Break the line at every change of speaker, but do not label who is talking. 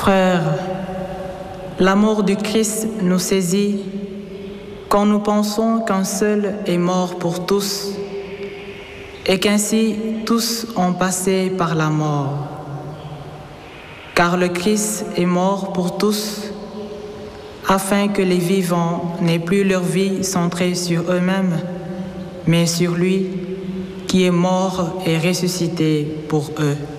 Frères, l'amour du Christ nous saisit quand nous pensons qu'un seul est mort pour tous et qu'ainsi tous ont passé par la mort. Car le Christ est mort pour tous, afin que les vivants n'aient plus leur vie centrée sur eux-mêmes, mais sur lui qui est mort et ressuscité pour eux.